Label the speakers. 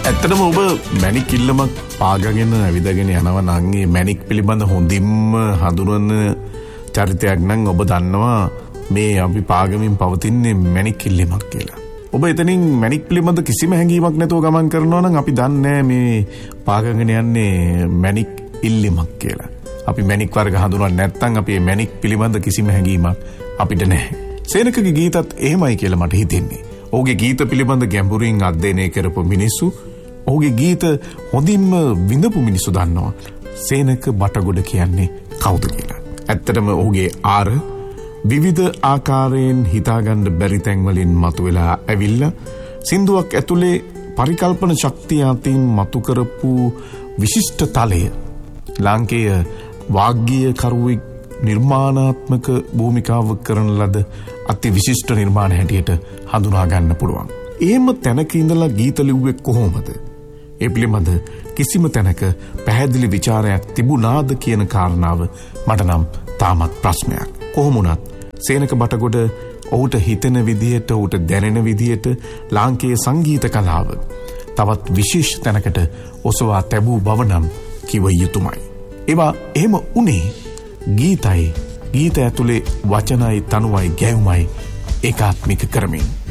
Speaker 1: ඇත්තටම ඔබ මැණික් ඉල්ලමක් පාගගෙන ඇවිදගෙන යනවා නම් ඒ මැණික් පිළිබඳ හොඳින්ම හඳුනන චරිතයක් නම් ඔබ දන්නවා මේ අපි පාගමින් පවතින්නේ මැණික් ඉල්ලමක් කියලා. ඔබ එතනින් මැණික් පිළිබඳ කිසිම හැඟීමක් නැතුව ගමන් කරනවා නම් අපි දන්නේ මේ පාගගෙන යන්නේ මැණික් ඉල්ලමක් කියලා. අපි මැණික් වර්ග හඳුනන්නේ නැත්නම් අපි මේ මැණික් පිළිබඳ කිසිම හැඟීමක් අපිට නැහැ. සේනකගේ ගීතත් එහෙමයි කියලා මට හිතෙන්නේ. ඔහුගේ ගීත පිළිබඳ ගැඹුරින් අධ්‍යයනය කරපු මිනිස්සු, ඔහුගේ ගීත හොඳින්ම විඳපු මිනිස්සු දන්නවා සේනක බටගොඩ කියන්නේ කවුද කියලා. ඇත්තටම ඔහුගේ ආර විවිධ ආකාරයෙන් හිතාගන්න බැරි තැන්වලින් මතුවලා ඇවිල්ලා සින්දුවක් ඇතුලේ පරිකල්පන ශක්තිය අතින් මතු කරපු විශිෂ්ට තලය ලාංකේය වාග්ගීය කරුවෙක් නිර්මාණාත්මක භූමිකාවක් කරන ලද අති විශිෂ්ට නිර්මාණ හැටියට හඳුනා ගන්න පුළුවන්. එහෙම තැනක ඉඳලා ගීත ලිව්වේ කොහොමද? ඒ පිළිබඳ කිසිම තැනක පැහැදිලි ਵਿਚාරයක් තිබුණාද කියන කාරණාව මට නම් තාමත් ප්‍රශ්නයක්. කොහොම වුණත් සේනක බටගොඩ ඔහුට හිතෙන විදියට, ඔහුට දැනෙන විදියට ලාංකේය සංගීත කලාව තවත් විශේෂ තැනකට ඔසවා තැබූ බව නම් කිව යුතුමයි. ඒවා එහෙම උනේ ගීත ඇතුලේ වචනයි, තනුවයි, ගැයුමයි ඒකාත්මික කරමින්.